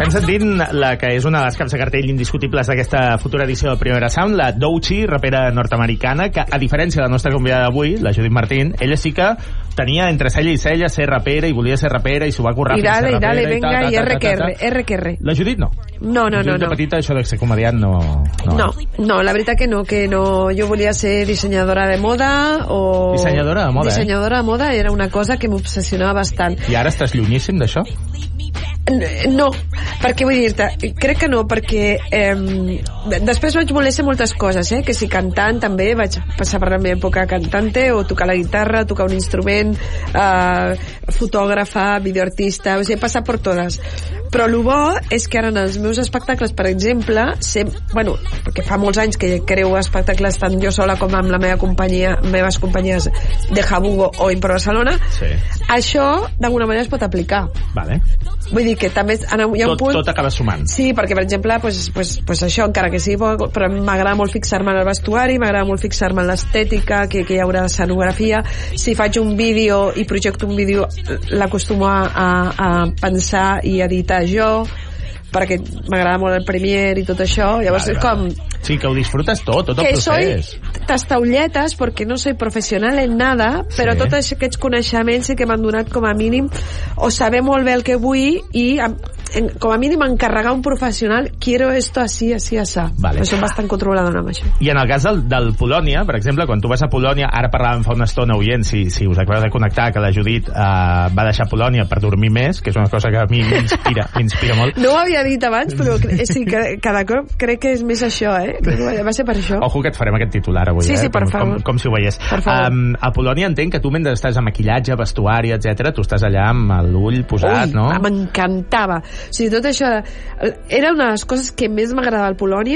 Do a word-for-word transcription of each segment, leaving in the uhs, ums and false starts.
Estem sentint la que és una de les caps de cartell indiscutibles d'aquesta futura edició de Primera Sound, la Doechii, rapera nord-americana, que a diferència de la nostra convidada d'avui, la Judith Martín, ella sí que tenia entre cella i cella ser rapera i volia ser rapera i s'ho va currar I dale, i dale, venga, i R que R, R que R. La Judith no. No, no, no. De petita això de ser comediant no... No, no, no, la veritat que no, que no. Jo volia ser dissenyadora de moda o... Dissenyadora de moda, eh? Dissenyadora de moda era una cosa que m'obsessionava bastant. I ara estàs llunyíssim d'això? No, perquè vull dir-te, crec que no, perquè eh, després vaig voler ser moltes coses, eh? Que si cantant també, vaig passar per la meva època cantante, o tocar la guitarra, tocar un instrument, eh, fotògrafa, videoartista, o sigui, he passat per totes. Però el bo és que ara en els meus espectacles, per exemple, sem bueno, perquè fa molts anys que creu espectacles tant jo sola com amb la meva companyia, meves companyies de Jabugo o Impro Barcelona, sí. Això d'alguna manera es pot aplicar. Vale. Vull dir que també hi ha un tot, punt... Tot acaba sumant. Sí, perquè, per exemple, pues, pues, pues això, encara que sí, però m'agrada molt fixar-me en el vestuari, m'agrada molt fixar-me en l'estètica, que, que hi haurà escenografia. Si faig un vídeo i projecto un vídeo, l'acostumo a, a, a pensar i editar jo, perquè m'agrada molt el Premiere i tot això. Llavors vale, és com... Sí, que ho disfrutes tot, tot el que procés. Soy tastaulletes, perquè no soy professional en nada, però sí. Tots aquests coneixements sí que m'han donat com a mínim, o saber molt bé el que vull i en, com a mínim encarregar un professional, quiero esto así, así, así. Vale. Això bastant controladora amb això. I en el cas del, del Polònia, per exemple, quan tu vas a Polònia, ara parlàvem fa una estona, oient, si, si us acabeu de connectar, que la Judit eh, va deixar Polònia per dormir més, que és una cosa que a mi m'inspira, m'inspira molt. No ho havia dit abans, però sí, cada cop crec que és més això, eh? Va ser per això. Ojo que et farem aquest titular avui, sí, eh? Sí, per com, favor. Com, com si ho veiés. Um, a Polònia entenc que tu mentre estàs a maquillatge, vestuari, etcètera, tu estàs allà amb l'ull posat, Ui, no? M'encantava. O sigui, tot això era una de les coses que més m'agradava al Polònia.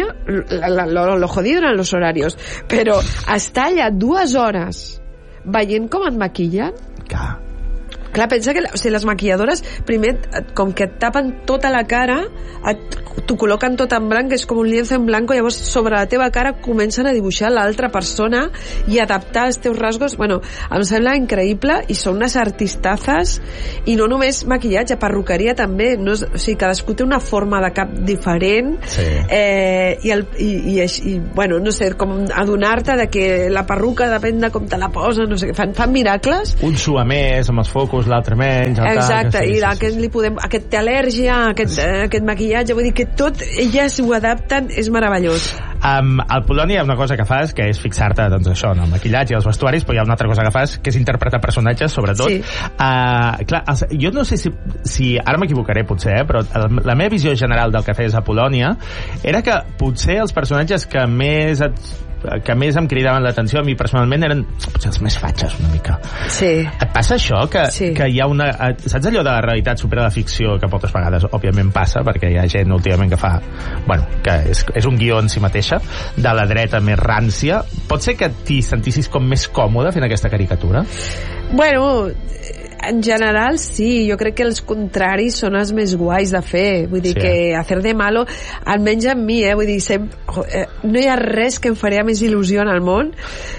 Lo, lo jodido eren los horarios, però estar allà dues hores veient com et maquillen. Clar. Clar, pensa que o sigui, les maquilladores primer, com que et tapen tota la cara, t'ho col·loquen tot en blanc, és com un lienzo en blanco, llavors sobre la teva cara comencen a dibuixar l'altra persona i adaptar els teus rasgos. Bueno, em sembla increïble, i són unes artistazes, i no només maquillatge, perruqueria també, no és, o sigui, cadascú té una forma de cap diferent, sí. eh, i, el, i, i, i bueno, no sé, com adonar-te de que la perruca depèn de com te la posen, no sé, fan, fan miracles. Un sua més amb els focus, l'altre menys, el exacte, tal, i aquest, li podem, aquest té al·lèrgia, aquest, eh, aquest maquillatge, vull dir que tot, elles ho adapten, és meravellós. Um, al Polònia hi ha una cosa que fas, que és fixar-te, doncs això, en el maquillatge i els vestuaris, però hi ha una altra cosa que fas, que és interpretar personatges, sobretot. Sí. Uh, clar, els, jo no sé si, si ara m'equivocaré, potser, eh, però el, la meva visió general del que feies a Polònia era que potser els personatges que més et que més em cridaven l'atenció a mi personalment eren potser els més fatxes una mica. Sí. Et passa això? Que, sí. que hi ha una... Saps allò de la realitat supera la ficció, que moltes vegades òbviament passa, perquè hi ha gent últimament que fa... Bueno, que és, és un guió en si mateixa, de la dreta més rància. Pot ser que t'hi sentissis com més còmode fent aquesta caricatura? Bueno... En general, sí. Jo crec que els contraris són els més guais de fer. Vull dir sí. que hacer de malo, almenys amb mi, eh? Vull dir, sempre, eh, no hi ha res que em faria més il·lusió en el món.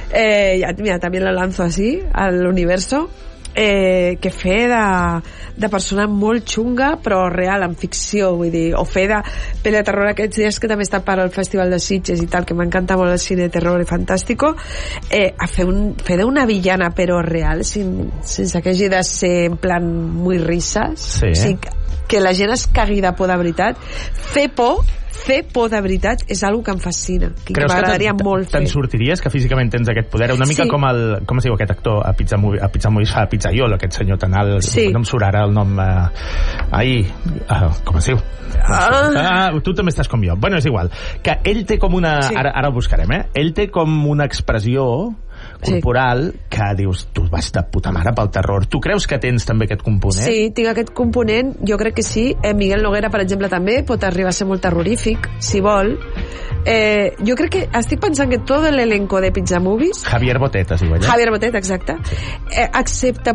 Eh, ja, mira, també la lanzo así, al universo. Eh, que fer de, de persona molt xunga però real, en ficció, vull dir, o fer de pel·li de terror aquests dies que també està per al Festival de Sitges i tal, que m'encanta molt el cine de terror i fantàstico, eh, a fer, un, fer d'una villana però real, sin, sense que hagi de ser en plan muy risas, sí. O sigui, que la gent es cagui de por de veritat, fer por fer por de veritat és algo que em fascina, que m'agradaria molt fer. Te'n sortiries, que físicament tens aquest poder? Una mica sí. com el, com es diu aquest actor a Pizza Movie, a Pizza Movies fa Pizzaiolo, aquest senyor tan alt, sí. no em surt ara el nom, eh, ai, uh, com es diu? Ah. Ah, tu també estàs com jo. Bueno, és igual. Que ell té com una... Sí. Ara, ara ho buscarem, eh? Ell té com una expressió corporal sí. que dius, tu vas de puta mare pel terror. Tu creus que tens també aquest component? Sí, tinc aquest component, jo crec que sí. Eh, Miguel Noguera, per exemple, també pot arribar a ser molt terrorífic, si vol. Eh, jo crec que estic pensant que tot l'elenco de Pizza Movies... Javier Botet, es diu allà. Javier Botet, exacte. Eh, excepte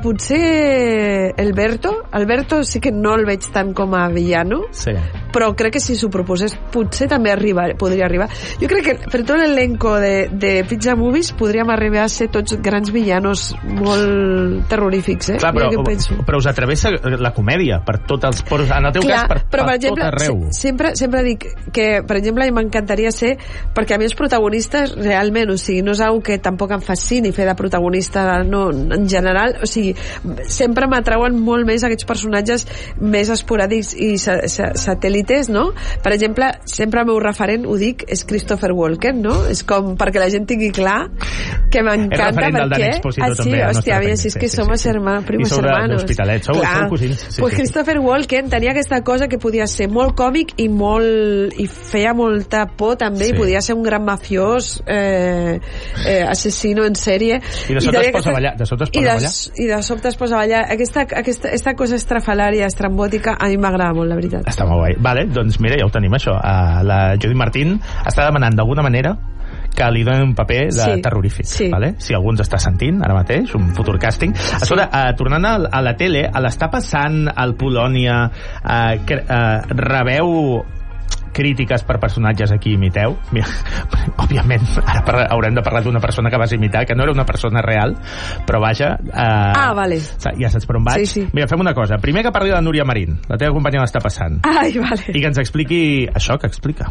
potser Alberto. Alberto sí que no el veig tant com a villano, sí. però crec que si s'ho proposés potser també arribar, podria arribar. Jo crec que per tot l'elenco de, de Pizza Movies podríem arribar podria ser tots grans villanos molt terrorífics, eh? Clar, però, però us atravessa la comèdia per tots els poros, en el teu Clar, cas per, però, per, per exemple, tot arreu. Sempre, sempre dic que, per exemple, m'encantaria ser, perquè a mi els protagonistes realment, o sigui, no és una que tampoc em fascini fer de protagonista no, en general, o sigui, sempre m'atrauen molt més aquests personatges més esporàdics i sa, sa, satèl·lites, no? Per exemple, sempre el meu referent, ho dic, és Christopher Walken, no? És com perquè la gent tingui clar que m'encanta perquè... Ah, sí, hòstia, mira, si és que som sí, hermanos, primos hermanos. Sou, sou cosins. Sí, pues sí. Christopher Walken tenia aquesta cosa que podia ser molt còmic i molt i feia molta por també, sí. I podia ser un gran mafiós eh, eh, assassino en sèrie. I de sobte es posa a ballar. De sobte es posa a ballar. I de sobte es posa a ballar. Aquesta, aquesta, aquesta cosa estrafalària, estrambòtica, a mi m'agrada molt, la veritat. Està molt guai. Vale, doncs mira, ja ho tenim, això. Uh, la Judit Martín està demanant d'alguna manera que li donen un paper de sí, terrorífic, sí. Vale? Si algú ens està sentint ara mateix, un futur càsting. Sí. Escolta, uh, tornant a, a la tele, a l'està passant al Polònia, uh, que, uh, rebeu crítiques per personatges a qui imiteu? Mira, òbviament, ara parla, haurem de parlar d'una persona que vas imitar, que no era una persona real, però vaja... Uh, ah, vale. Ja saps per on vaig? Sí, sí. Mira, fem una cosa. Primer que parli de la Núria Marín, la teva companya l'està passant. Ai, vale. I que ens expliqui això que explica.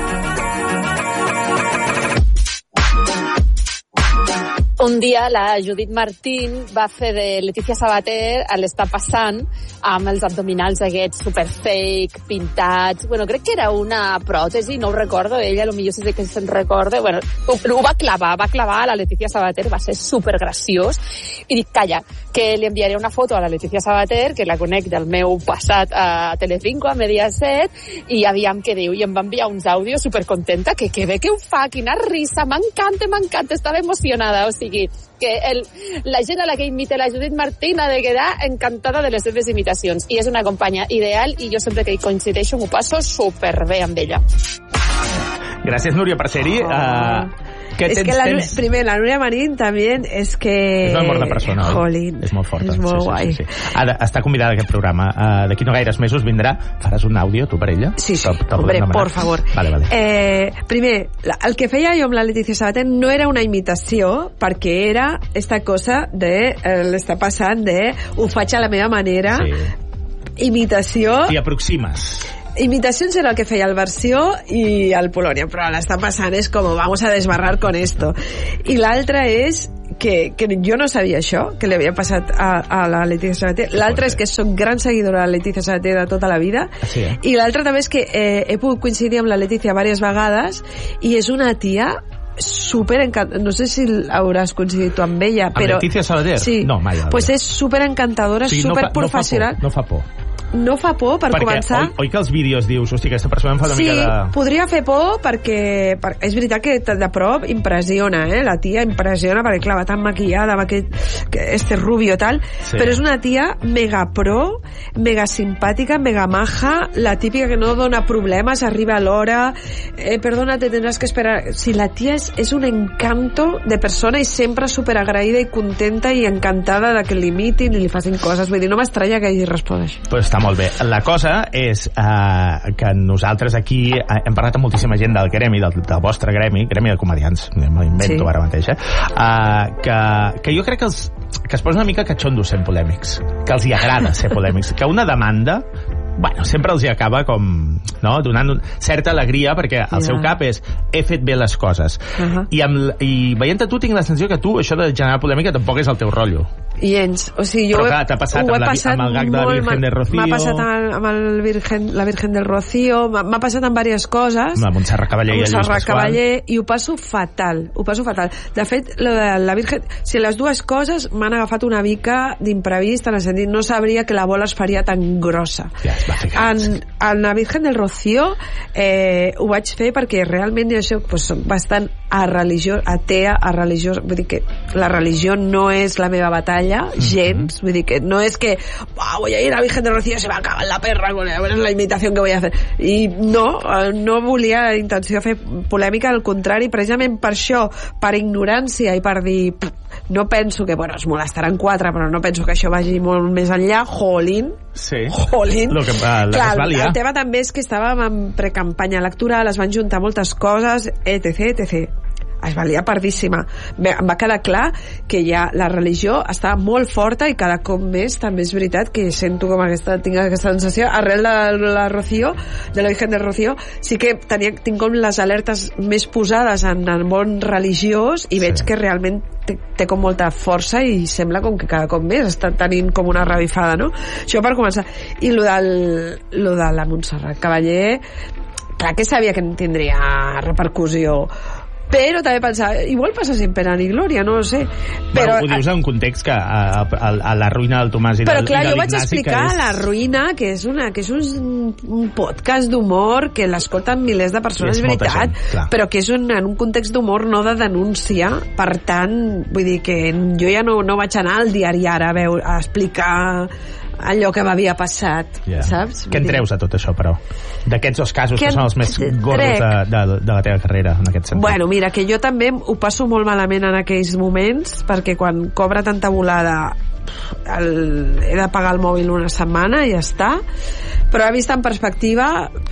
Un dia la Judit Martín va fer de Leticia Sabater a l'Està passant amb els abdominals aquests super fake, pintats. Bueno, crec que era una pròtesi, no ho recordo, ella potser sí que se'n recorda. Bueno, ho, ho va clavar, va clavar a la Leticia Sabater, va ser super graciós. I dic, calla, que li enviaré una foto a la Leticia Sabater, que la conec del meu passat a Telecinco, a Mediaset, i aviam què diu. I em va enviar uns àudios super contenta, que, que bé que ho fa, quina risa, m'encanta, m'encanta, estava emocionada, o sigui, que el, la gent a la que imita la Judit Martín ha de quedar encantada de les seves imitacions, i és una companya ideal i jo sempre que hi coincideixo m'ho passo superbé amb ella. Gràcies, Núria, per ser-hi. Oh. Uh, que és tens, que la, tens... primer, la Núria Marín també és que... És una amor de persona, Jolín, és molt forta. És molt sí, guai. Sí, sí, sí. Ara, està convidada a aquest programa. Uh, D'aquí no gaires mesos vindrà. Faràs un àudio, tu, per ella? Sí, sí, hombre, por favor. Vale, vale. Eh, primer, la, el que feia jo amb la Leticia Sabater no era una imitació, perquè era esta cosa de... Eh, l'està passant de... Ho faig a la meva manera. Sí. Imitació... T'hi aproximes. Imitacions era el que feia el Versió i el Polònia, però l'està passant és com vamos a desbarrar con esto. I l'altra és que, que jo no sabia això, que li havia passat a, a la Leticia Sabater. L'altra és que soc gran seguidora de la Leticia Sabater de tota la vida. Sí, eh? I l'altra també és que eh, he pogut coincidir amb la Leticia diverses vegades i és una tia super encantadora, no sé si hauràs coincidit tu amb ella, amb però... Amb Leticia Sabater? Sí, no, mai. Pues és super encantadora, sí, super no fa, professional. No fa por, no fa por. No fa por, per perquè, començar... Oi, oi que els vídeos dius, hosti, aquesta persona em fa una sí, mica de... Sí, podria fer por perquè... Per, és veritat que de prop impressiona, eh? La tia impressiona perquè, clar, va tan maquillada amb aquest... este rubio tal, sí. Però és una tia mega pro, mega simpàtica, mega maja, la típica que no dona problemes, arriba a l'hora, eh, perdona, te tendràs que esperar... Si la tia és, és un encanto de persona i sempre superagraïda i contenta i encantada de que l'imitin i li facin coses. Vull dir, no m'estranya que ell respongui. Pues està molt bé. La cosa és uh, que nosaltres aquí uh, hem parlat amb moltíssima gent del gremi, del, del vostre gremi, gremi de comedians, m'ho invento sí. Ara mateix, eh? Uh, que, que jo crec que, els, que es posa una mica catxondos sent polèmics, que els hi agrada ser polèmics, que una demanda bueno, sempre els hi acaba com no? Donant un, certa alegria perquè el yeah. seu cap és he fet bé les coses uh-huh. I, amb, i veient-te tu tinc la sensació que tu això de generar polèmica tampoc és el teu rotllo i ens, o sigui, jo però clar, t'ha passat, amb, la, amb el gag de la Virgen de Rocío m'ha passat amb, amb el Virgen, la Virgen del Rocío m'ha passat amb diverses coses amb Montserrat Cavaller i el Lluís Pasqual i ho passo fatal ho passo fatal, de fet lo de la Virgen, si les dues coses m'han agafat una mica d'imprevist en el sentit, no sabria que la bola es faria tan grossa ja, en, en la Virgen del Rocío eh, ho vaig fer perquè realment jo pues, soc bastant a religió, atea, a religió, vull dir que la religió no és la meva batalla, gens, vull dir que no és que oh, voy a ir a la Virgen del Rocío se va a acabar la perra con la imitación que voy a hacer i no, no volia intenció de fer polèmica, al contrari precisament per això, per ignorància i per dir, no penso que bueno, es molestaran quatre, però no penso que això vagi molt més enllà, jolín sí, jolín lo que, uh, clar, que el tema també és que estàvem en precampanya electoral, es van juntar moltes coses, etc, etc es valia pardíssima. Em va quedar clar que ja la religió estava molt forta i cada cop més també és veritat que sento com aquesta, tinc aquesta sensació arrel de la Rocío, de la Virgen de Rocío, sí que tenia, tinc com les alertes més posades en el món religiós i veig sí. que realment té, té com molta força i sembla com que cada cop més està tenint com una revifada, no? Això per començar. I lo, del, lo de la Montserrat Caballé, clar que sabia que no tindria repercussió, però també pensava, igual passa sin pena ni glòria, no ho sé. Però, bueno, ho dius en un context que a, a, a la ruïna del Tomàs i però del, clar, i de jo vaig explicar és... La Ruïna, que és, una, que és un, un podcast d'humor que l'escolten milers de persones, és veritat, gent, però que és un, en un context d'humor, no de denúncia. Per tant, vull dir que jo ja no, no vaig anar al diari Ara a, veure, a explicar allò que m'havia passat, yeah. saps? Què en treus a tot això, però? D'aquests dos casos que, que són els més gordos de, de, de la teva carrera, en aquest sentit. Bueno, mira, que jo també ho passo molt malament en aquells moments, perquè quan cobra tanta volada el, he de pagar el mòbil una setmana i ja està, però he vist en perspectiva,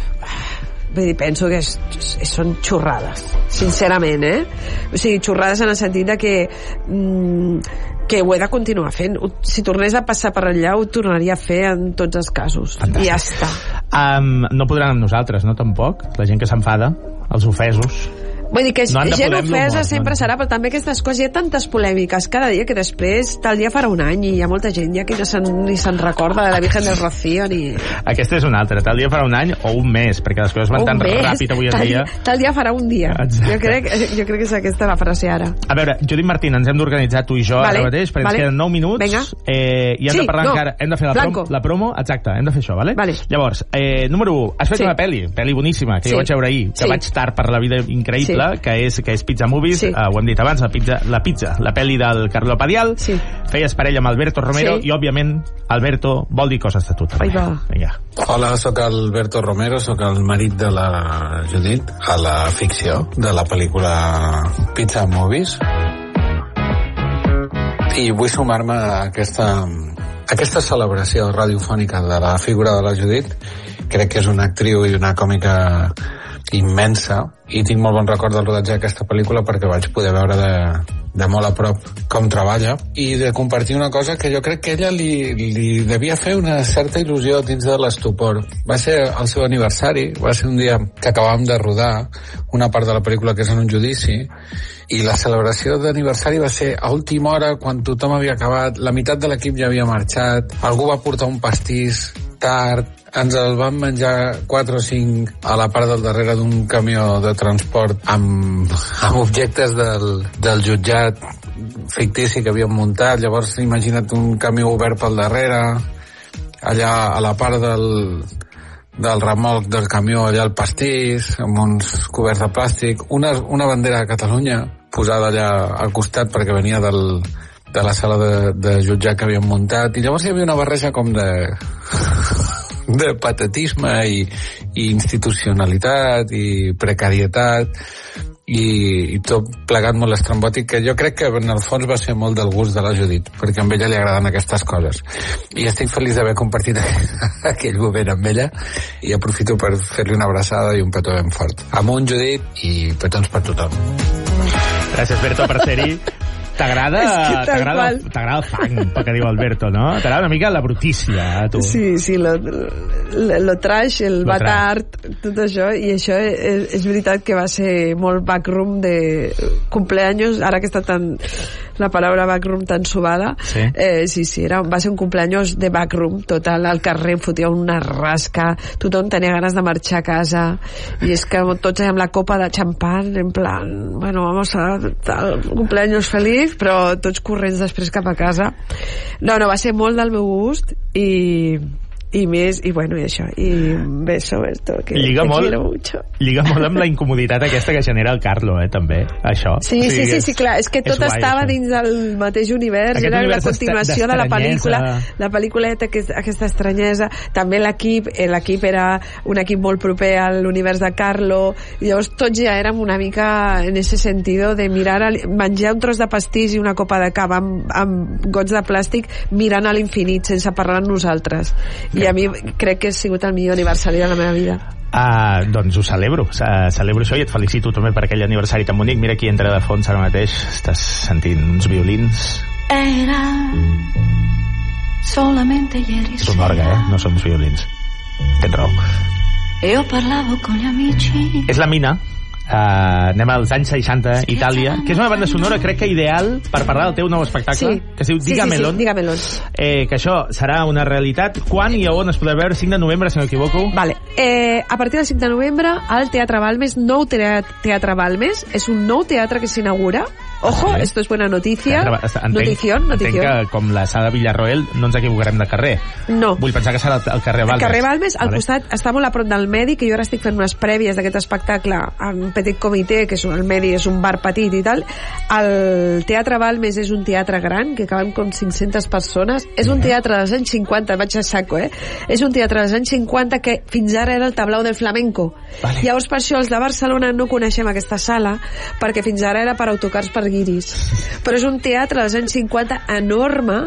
vull dir, penso que és, són xorrades, sincerament, eh? O sigui, xorrades en el sentit de que mmm, que ho he de continuar fent. Si tornés a passar per allà, ho tornaria a fer en tots els casos. Fantàstic. I ja està. Um, no podran amb nosaltres, no, tampoc? La gent que s'enfada, els ofesos... Vull dir que no gent ofesa sempre no. serà, però també aquestes coses, hi ha tantes polèmiques cada dia que després tal dia farà un any i hi ha molta gent ja que no se'n, ni se'n recorda de la Virgen del Rocío ni... Aquesta és una altra, tal dia farà un any o un mes, perquè les coses van tan ràpid avui en tal, dia. Tal dia farà un dia. Jo crec, jo crec que és aquesta la frase ara. A veure, Judit Martín, ens hem d'organitzar tu i jo vale, ara mateix, perquè vale. ens queden nou minuts. Venga. Eh, I hem sí, de parlar no. encara, hem de fer la, prom la promo, exacte, hem de fer això, vale? vale. Llavors, eh, número u, has fet sí. una pel·li, pel·li boníssima, que sí. jo vaig veure ahir, que sí. vaig tard per la vida increïble, sí. que és que és Pizza Movies, sí. uh, ho hem dit abans, la pizza, la pizza, la pel·li del Carlo Padial, sí. feies parella amb Alberto Romero, sí. i òbviament Alberto vol dir coses de tu també. Vinga. Hola, sóc Alberto Romero, sóc el marit de la Judit a la ficció de la pel·lícula Pizza Movies, i vull sumar-me a aquesta, a aquesta celebració radiofònica de la figura de la Judit. Crec que és una actriu i una còmica immensa, i tinc molt bon record del rodatge d'aquesta pel·lícula perquè vaig poder veure de, de molt a prop com treballa i de compartir una cosa que jo crec que ella li, li devia fer una certa il·lusió dins de l'estupor. Va ser el seu aniversari, va ser un dia que acabàvem de rodar una part de la pel·lícula que és en un judici, i la celebració d'aniversari va ser a última hora, quan tothom havia acabat, la meitat de l'equip ja havia marxat, algú va portar un pastís tard, ens el van menjar quatre o cinc a la part del darrere d'un camió de transport amb, amb objectes del, del jutjat fictici que havíem muntat. Llavors imagina't un camió obert pel darrere, allà a la part del, del remolc del camió, allà el pastís amb uns coberts de plàstic, una, una bandera de Catalunya posada allà al costat perquè venia del, de la sala de, de jutjat que havíem muntat, i llavors hi havia una barreja com de de patetisme i, i institucionalitat i precarietat i, i tot plegat molt estrambòtic, que jo crec que en el fons va ser molt del gust de la Judit, perquè a ella li agraden aquestes coses, i estic feliç d'haver compartit aquell moment amb ella, i aprofito per fer-li una abraçada i un petó ben fort. Amunt, Judit, i petons per tothom. Gràcies, Berto, per ser-hi. T'agrada t'agrada el fang, pel que diu Alberto, no? T'agrada una mica la brutícia, a tu. Sí, sí, lo, lo, lo trash, el lo batard, trash. Tot això, i això és, és veritat que va ser molt backroom de cumpleaños, ara que està tan la paraula backroom tan subada, sí, eh, sí, sí, era, va ser un cumpleaños de backroom, total, al carrer fotia una rasca, tothom tenia ganes de marxar a casa, i és que tots amb la copa de xampán, en plan, bueno, vamos a tal, cumpleaños feliz, però tots corrents després cap a casa. No, no, va ser molt del meu gust, i i més, i bueno, i això, i un beso, esto, que lliga te molt, quiero mucho. Lliga molt amb la incomoditat aquesta que genera el Carlo, eh, també, això. Sí, o sigui, sí, sí, sí, clar, és que tot és guai, estava això. Dins del mateix univers, aquest era univers la continuació de la pel·lícula, la pel·lícula té aquesta estranyesa, també l'equip, l'equip era un equip molt proper a l'univers de Carlo, i llavors tots ja érem una mica en ese sentido de mirar, a, menjar un tros de pastís i una copa de cava amb, amb gots de plàstic mirant a l'infinit sense parlar amb nosaltres. I I a mi crec que ha sigut el millor aniversari de la meva vida. Uh, doncs ho celebro, uh, celebro això i et felicito també per aquell aniversari tan bonic. Mira qui entra de fons ara mateix, estàs sentint uns violins. Era solamente ieri és un orgue, eh? No són uns violins. Tens raó. Io parlavo con gli amici. És la Mina. Uh, anem als anys seixanta, Itàlia, que és una banda sonora crec que ideal per parlar del teu nou espectacle, sí. que es diu Dígamelon, sí, sí, sí. Dígamelon. Eh, que això serà una realitat. Quan i a on es podrà veure? cinc de novembre, si no m'equivoco. Vale. Eh, a partir del cinc de novembre al Teatre Balmes, nou Teatre Balmes, és un nou teatre que s'inaugura. Ojo, vale. Esto es buena noticia. Entenc, notición, notición. Entenc que com la sala Villarroel no ens equivocarem de carrer. No. Vull pensar que serà el carrer Balmes. El carrer Balmes, al vale. costat, està molt a prop del Medi, que jo ara estic fent unes prèvies d'aquest espectacle en Petit Comitè, que és el Medi és un bar petit i tal. El Teatre Balmes és un teatre gran, que caben com cinc-centes persones. És un teatre dels anys cinquanta, vaig a saco, eh? És un teatre dels anys cinquanta que fins ara era el tablau del flamenco. Vale. Llavors, per això, els de Barcelona no coneixem aquesta sala, perquè fins ara era per autocars per guiris. Però és un teatre dels anys cinquanta enorme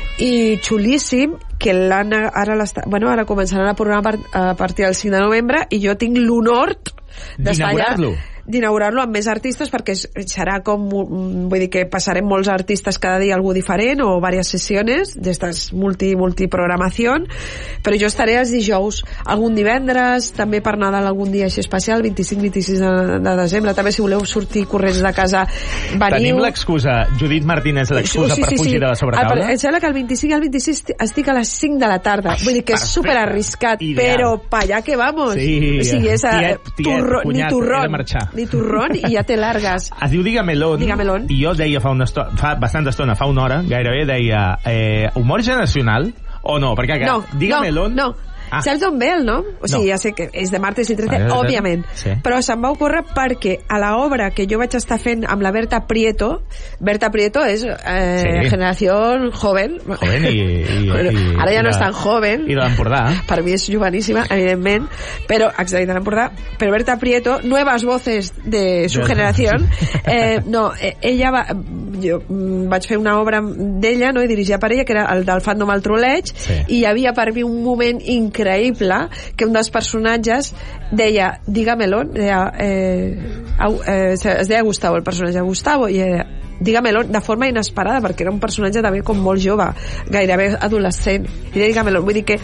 i xulíssim, que ara, bueno, ara començaran a programar a partir del cinc de novembre i jo tinc l'honor d'inaugurar-lo d'inaugurar-lo amb més artistes, perquè serà com, vull dir que passarem molts artistes cada dia algú diferent, o diverses sessions d'estes multi, multiprogramació, però jo estaré els dijous, algun divendres, també per Nadal algun dia així especial, vint-i-cinc vint-i-sis de, de desembre, també si voleu sortir corrents de casa, veniu. Tenim l'excusa, Judit Martínez, l'excusa sí, sí, per fugir sí. de la sobretaula? Em sembla que el vint-i-cinc i el vint-i-sis estic a les cinc de la tarda, vull dir que és super arriscat, però pa allà que vamos. Sí, o sigui, és a, tiet, tiet, turro, cunyat, ni turrón, ni turrón i ja te largues. Es diu Dígamelon, Dígamelon. I jo deia fa, una estona, fa bastanta estona, fa una hora, gairebé deia eh, humor generacional o no? Perquè no, Dígamelon... No, no. Ah. Saps d'on ve el nom? O sigui, no. Ja sé que és de martes i trece, vale, òbviament. Sí. Però se'm va ocórrer perquè a l'obra que jo vaig estar fent amb la Berta Prieto, Berta Prieto és eh, sí. generació joven. Joven i... i, bueno, i ara ja i no la, és tan joven. I de l'Empordà. Per mi és joveníssima, evidentment. Però, exacte, de l'Empordà. Però Berta Prieto, nuevas voces de su generació. Eh, no, ella va... Jo vaig fer una obra d'ella, no? I dirigia per ella, que era el del Fandom al Troleig, sí. I hi havia per mi un moment increïble increïble que un dels personatges deia, Dígamelon, deia, eh, eh, es deia Gustavo, el personatge Gustavo, i eh, Dígamelon, de forma inesperada, perquè era un personatge també com molt jove, gairebé adolescent, i deia Dígamelon, vull dir que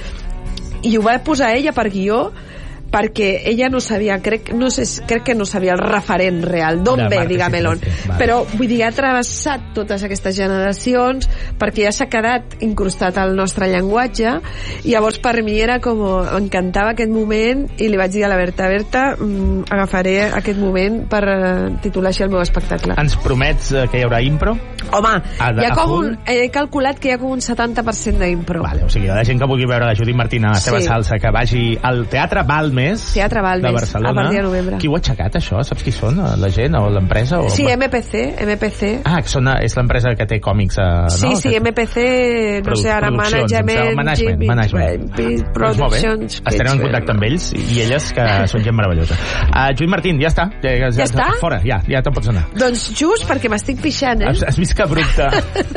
i ho va posar ella per guió perquè ella no sabia, crec, no sé, crec que no sabia el referent real, d'on ve, Dígamelon. Vale. Però, vull dir, ha travessat totes aquestes generacions perquè ja s'ha quedat incrustat al nostre llenguatge, i llavors per mi era com, m'encantava aquest moment, i li vaig dir a la Berta, Berta, mm, agafaré aquest moment per uh, titular així el meu espectacle. Ens promets uh, que hi haurà impro? Home, a, hi ha com un, he calculat que hi ha com un setanta per cent d'impro. Vale, o sigui, la gent que vulgui veure la Judit Martín a la seva sí. salsa, que vagi al Teatre Balmes, Teatre Balmes, de Barcelona, a partir de novembre. Qui ho ha aixecat, això? Saps qui són? La gent o l'empresa? O... Sí, M P C, M P C. Ah, que són, és l'empresa que té còmics, eh, sí, no? Sí, sí, M P C, no Produ sé, ara management, management, management. Productions. Estarem en contacte amb ells i elles, que són gent meravellosa. Uh, Judit Martín, ja està. Ja, ja, ja està? Fora, ja, ja te'n pots anar. Doncs just perquè m'estic pixant, eh? Has, has vist que abrupte.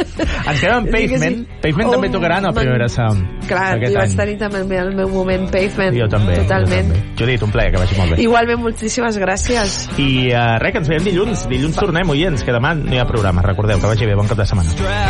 Ens quedem amb Pavement. Sí. Pavement oh, també tocaran el primer Sound. Clar, jo vaig tenir també el meu moment Pavement. Jo també. Totalment. Jo també. Judit, un plaer, que vagi molt bé. Igualment, moltíssimes gràcies. I uh, res, que ens veiem dilluns. Dilluns tornem, oients, que demà no hi ha programa. Recordeu, que vagi bé, bon cap de setmana.